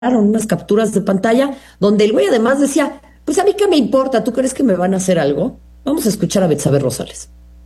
unas capturas de pantalla donde el güey además decía, pues a mí qué me importa, ¿tú crees que me van a hacer algo? Vamos a escuchar a Betsabe Rosales.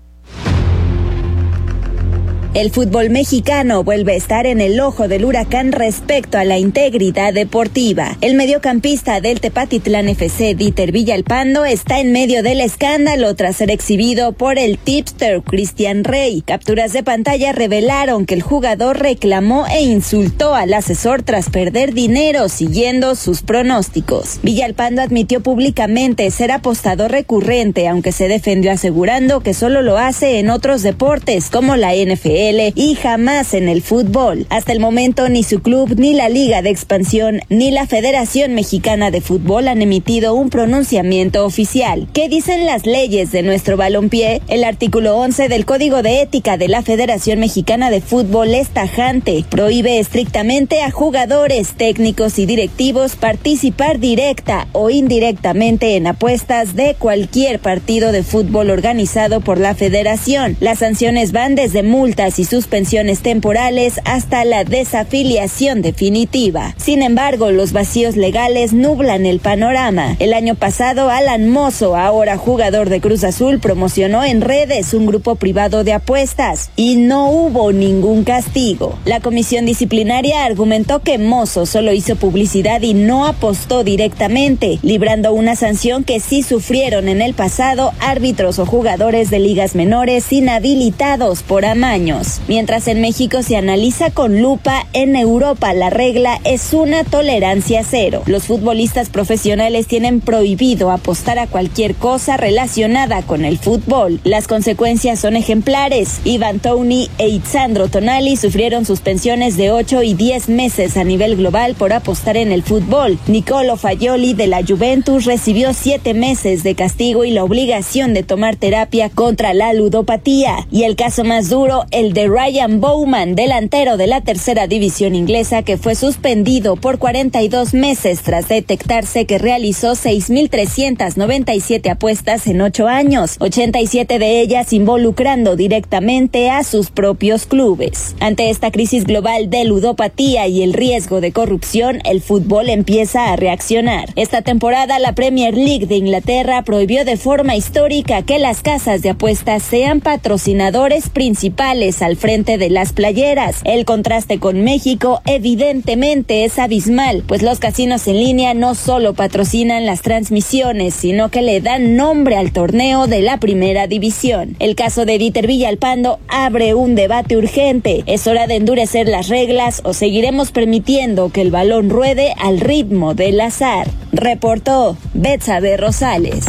El fútbol mexicano vuelve a estar en el ojo del huracán respecto a la integridad deportiva. El mediocampista del Tepatitlán FC, Dieter Villalpando, está en medio del escándalo tras ser exhibido por el tipster Cristian Rey. Capturas de pantalla revelaron que el jugador reclamó e insultó al asesor tras perder dinero siguiendo sus pronósticos. Villalpando admitió públicamente ser apostador recurrente, aunque se defendió asegurando que solo lo hace en otros deportes como la NFL y jamás en el fútbol. Hasta el momento ni su club, ni la Liga de Expansión, ni la Federación Mexicana de Fútbol han emitido un pronunciamiento oficial. ¿Qué dicen las leyes de nuestro balompié? El artículo 11 del Código de Ética de la Federación Mexicana de Fútbol es tajante. Prohíbe estrictamente a jugadores, técnicos y directivos participar directa o indirectamente en apuestas de cualquier partido de fútbol organizado por la Federación. Las sanciones van desde multas y suspensiones temporales hasta la desafiliación definitiva. Sin embargo, los vacíos legales nublan el panorama. El año pasado, Alan Mozo, ahora jugador de Cruz Azul, promocionó en redes un grupo privado de apuestas y no hubo ningún castigo. La comisión disciplinaria argumentó que Mozo solo hizo publicidad y no apostó directamente, librando una sanción que sí sufrieron en el pasado árbitros o jugadores de ligas menores inhabilitados por amaños. Mientras en México se analiza con lupa, en Europa la regla es una tolerancia cero. Los futbolistas profesionales tienen prohibido apostar a cualquier cosa relacionada con el fútbol. Las consecuencias son ejemplares. Ivan Toney e Itzandro Tonali sufrieron suspensiones de 8 y 10 meses a nivel global por apostar en el fútbol. Nicolo Fagioli de la Juventus recibió 7 meses de castigo y la obligación de tomar terapia contra la ludopatía. Y el caso más duro, el de Ryan Bowman, delantero de la tercera división inglesa, que fue suspendido por 42 meses tras detectarse que realizó 6,397 apuestas en 8 años, 87 de ellas involucrando directamente a sus propios clubes. Ante esta crisis global de ludopatía y el riesgo de corrupción, el fútbol empieza a reaccionar. Esta temporada, la Premier League de Inglaterra prohibió de forma histórica que las casas de apuestas sean patrocinadores principales al frente de las playeras. El contraste con México evidentemente es abismal, pues los casinos en línea no solo patrocinan las transmisiones, sino que le dan nombre al torneo de la primera división. El caso de Dieter Villalpando abre un debate urgente. ¿Es hora de endurecer las reglas o seguiremos permitiendo que el balón ruede al ritmo del azar? Reportó Betsabe Rosales.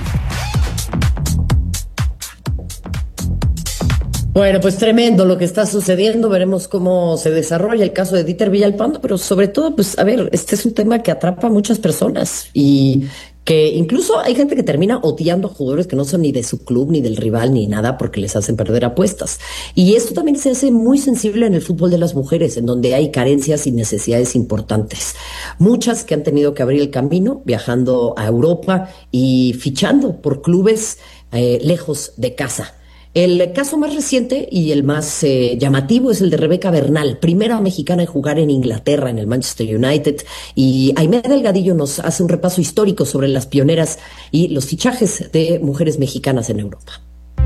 Bueno, pues tremendo lo que está sucediendo, veremos cómo se desarrolla el caso de Dieter Villalpando, pero sobre todo, pues a ver, este es un tema que atrapa a muchas personas y que incluso hay gente que termina odiando a jugadores que no son ni de su club, ni del rival, ni nada, porque les hacen perder apuestas. Y esto también se hace muy sensible en el fútbol de las mujeres, en donde hay carencias y necesidades importantes. Muchas que han tenido que abrir el camino, viajando a Europa y fichando por clubes lejos de casa. El caso más reciente y el más llamativo es el de Rebeca Bernal, primera mexicana en jugar en Inglaterra, en el Manchester United. Y Aimé Delgadillo nos hace un repaso histórico sobre las pioneras y los fichajes de mujeres mexicanas en Europa.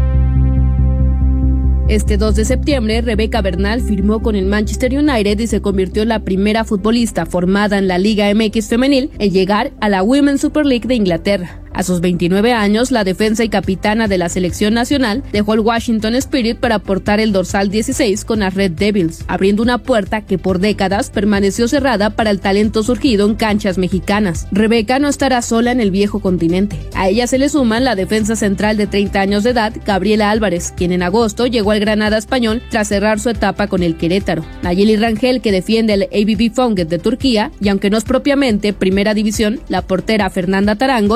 Este 2 de septiembre, Rebeca Bernal firmó con el Manchester United y se convirtió en la primera futbolista formada en la Liga MX femenil en llegar a la Women's Super League de Inglaterra. A sus 29 años, la defensa y capitana de la selección nacional dejó el Washington Spirit para portar el dorsal 16 con las Red Devils, abriendo una puerta que por décadas permaneció cerrada para el talento surgido en canchas mexicanas. Rebeca no estará sola en el viejo continente. A ella se le suman la defensa central de 30 años de edad, Gabriela Álvarez, quien en agosto llegó al Granada español tras cerrar su etapa con el Querétaro. Nayeli Rangel, que defiende el ABB Fonget de Turquía, y aunque no es propiamente primera división, la portera Fernanda Tarango llegó al Rayo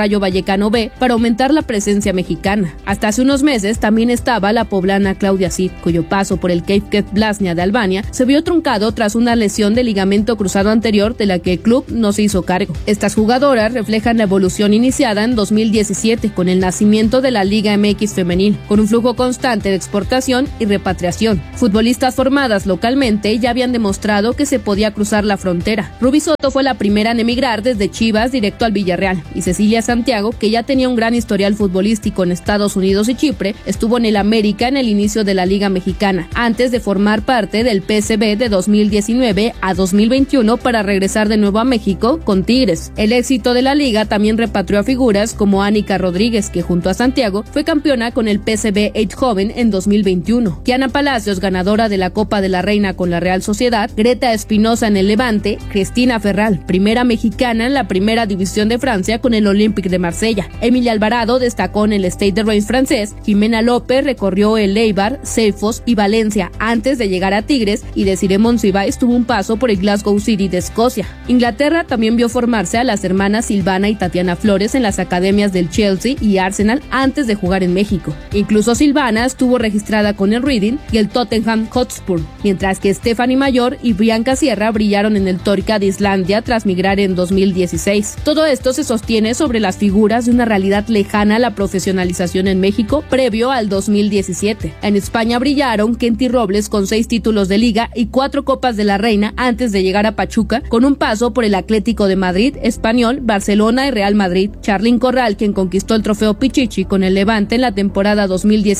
Rayo Vallecano B para aumentar la presencia mexicana. Hasta hace unos meses también estaba la poblana Claudia Cid, cuyo paso por el Kefkes Blasnia de Albania se vio truncado tras una lesión de ligamento cruzado anterior de la que el club no se hizo cargo. Estas jugadoras reflejan la evolución iniciada en 2017 con el nacimiento de la Liga MX femenil, con un flujo constante de exportación y repatriación. Futbolistas formadas localmente ya habían demostrado que se podía cruzar la frontera. Ruby Soto fue la primera en emigrar desde Chivas directo al Villarreal, y Cecilia Santiago, que ya tenía un gran historial futbolístico en Estados Unidos y Chipre, estuvo en el América en el inicio de la Liga Mexicana, antes de formar parte del PSV de 2019 a 2021 para regresar de nuevo a México con Tigres. El éxito de la liga también repatrió a figuras como Ánica Rodríguez, que junto a Santiago fue campeona con el PSV Eindhoven en 2021, Kiana Palacios, ganadora de la Copa de la Reina con la Real Sociedad, Greta Espinosa en el Levante, Cristina Ferral, primera mexicana en la primera división de Francia con el Olympique de Marsella, Emilia Alvarado destacó en el Stade de Reims francés, Jimena López recorrió el Eibar, Selfos y Valencia antes de llegar a Tigres, y Desiree Monsiváis tuvo un paso por el Glasgow City de Escocia. Inglaterra también vio formarse a las hermanas Silvana y Tatiana Flores en las academias del Chelsea y Arsenal antes de jugar en México. Incluso Silvana estuvo registrada con el Reading y el Tottenham Hotspur, mientras que Stephanie Mayor y Bianca Sierra brillaron en el Torca de Islandia tras migrar en 2016. Todo esto se sostiene sobre las figuras de una realidad lejana a la profesionalización en México previo al 2017. En España brillaron Kenty Robles con 6 títulos de liga y 4 Copas de la Reina antes de llegar a Pachuca, con un paso por el Atlético de Madrid, Español, Barcelona y Real Madrid. Charlín Corral, quien conquistó el trofeo Pichichi con el Levante en la temporada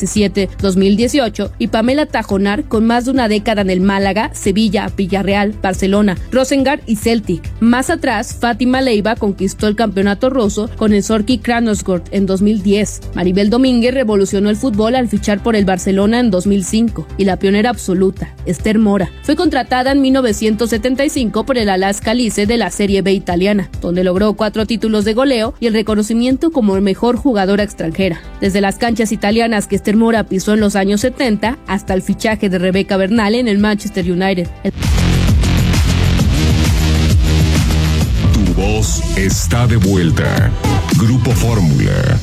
2017-2018, y Pamela Tajonar con más de una década en el Málaga, Sevilla, Villarreal, Barcelona, Rosengard y Celtic. Más atrás, Fátima Leiva conquistó el campeonato ruso con el Zorki Krasnodar en 2010. Maribel Domínguez revolucionó el fútbol al fichar por el Barcelona en 2005, y la pionera absoluta, Esther Mora, fue contratada en 1975 por el Alaska Lice de la Serie B italiana, donde logró 4 títulos de goleo y el reconocimiento como mejor jugadora extranjera. Desde las canchas italianas que Esther Mora pisó en los años 70 hasta el fichaje de Rebeca Bernal en el Manchester United. Tu voz está de vuelta. Grupo Fórmula.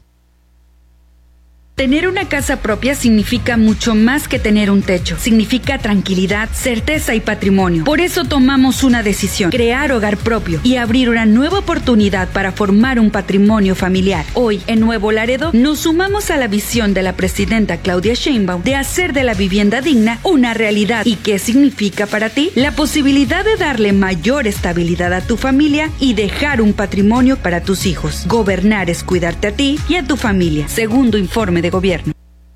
Tener una casa propia significa mucho más que tener un techo. Significa tranquilidad, certeza y patrimonio. Por eso tomamos una decisión: crear hogar propio y abrir una nueva oportunidad para formar un patrimonio familiar. Hoy, en Nuevo Laredo, nos sumamos a la visión de la presidenta Claudia Sheinbaum de hacer de la vivienda digna una realidad. ¿Y qué significa para ti? La posibilidad de darle mayor estabilidad a tu familia y dejar un patrimonio para tus hijos. Gobernar es cuidarte a ti y a tu familia. Segundo informe de gobierno.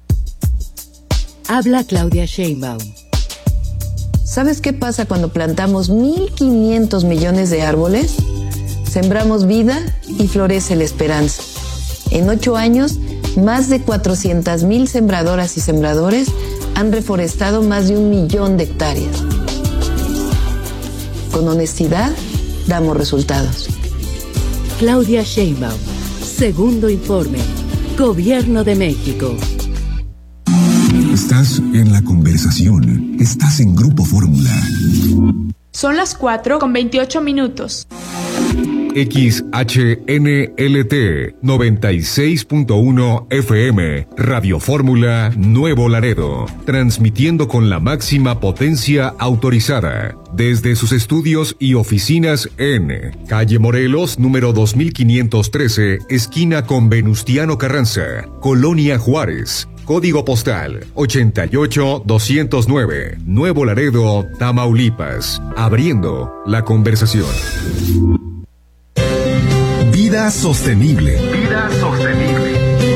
Habla Claudia Sheinbaum. ¿Sabes qué pasa cuando plantamos 1.500 millones de árboles? Sembramos vida y florece la esperanza. En 8 años, más de 400,000 sembradoras y sembradores han reforestado más de 1 millón de hectáreas. Con honestidad, damos resultados. Claudia Sheinbaum. Segundo informe. Gobierno de México. Estás en la conversación. Estás en Grupo Fórmula. Son las 4:28. XHNLT 96.1 FM, Radio Fórmula Nuevo Laredo, transmitiendo con la máxima potencia autorizada desde sus estudios y oficinas en Calle Morelos, número 2513, esquina con Venustiano Carranza, Colonia Juárez. Código postal 88209, Nuevo Laredo, Tamaulipas. Abriendo la conversación. Vida sostenible. Vida sostenible.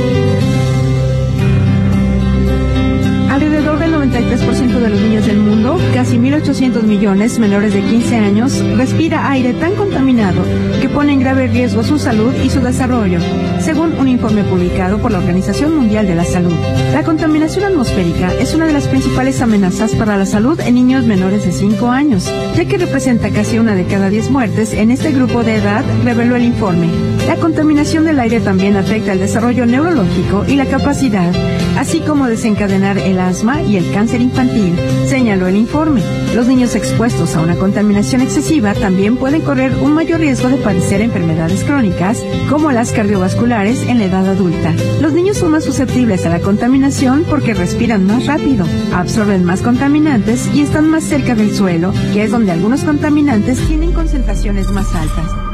Alrededor del 93% de los niños del mundo, casi 1.800 millones menores de 15 años, respira aire tan contaminado que pone en grave riesgo su salud y su desarrollo, según un informe publicado por la Organización Mundial de la Salud. La contaminación atmosférica es una de las principales amenazas para la salud en niños menores de 5 años, ya que representa casi 1 de cada 10 muertes en este grupo de edad, reveló el informe. La contaminación del aire también afecta el desarrollo neurológico y la capacidad, así como desencadenar el asma y el cáncer infantil, señaló el informe. Los niños expuestos a una contaminación excesiva también pueden correr un mayor riesgo de padecer enfermedades crónicas, como las cardiovasculares en la edad adulta. Los niños son más susceptibles a la contaminación porque respiran más rápido, absorben más contaminantes y están más cerca del suelo, que es donde algunos contaminantes tienen concentraciones más altas.